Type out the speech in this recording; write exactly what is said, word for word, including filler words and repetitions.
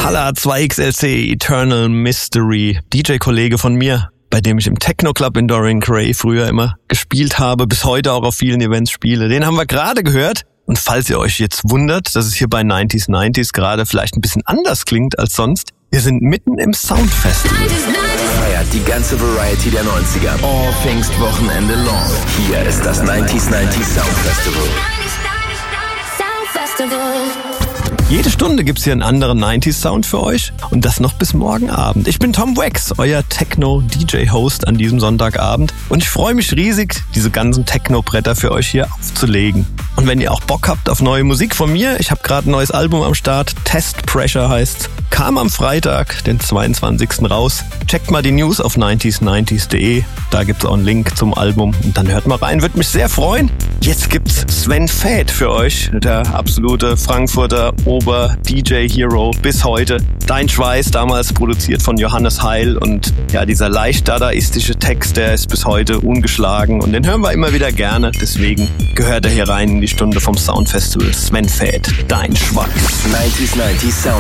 Valhalla zwei X L C Eternal Mystery, D J-Kollege von mir, bei dem ich im Techno Club in Dorian Gray früher immer gespielt habe, bis heute auch auf vielen Events spiele. Den haben wir gerade gehört. Und falls ihr euch jetzt wundert, dass es hier bei neunziger neunzig gerade vielleicht ein bisschen anders klingt als sonst, wir sind mitten im Soundfestival. Feiert die ganze Variety der neunziger. All Pfingstwochenende long. Hier ist das neunziger neunzig Soundfestival. Jede Stunde gibt's hier einen anderen neunziger Sound für euch und das noch bis morgen Abend. Ich bin Tom Wax, euer Techno-D J-Host an diesem Sonntagabend und ich freue mich riesig, diese ganzen Techno-Bretter für euch hier aufzulegen. Und wenn ihr auch Bock habt auf neue Musik von mir, ich habe gerade ein neues Album am Start, Test Pressure heißt's, kam am Freitag, den zweiundzwanzigsten raus. Checkt mal die News auf neunziger neunzig punkt de, da gibt's auch einen Link zum Album und dann hört mal rein, würde mich sehr freuen. Jetzt gibt's Sven Väth für euch, der absolute Frankfurter Ober-D J-Hero bis heute. Dein Schweiß, damals produziert von Johannes Heil und ja, dieser leicht dadaistische Text, der ist bis heute ungeschlagen und den hören wir immer wieder gerne, deswegen gehört er hier rein in die Stunde vom Soundfestival. Sven Väth, Dein Schweiß. neunziger neunzig Sound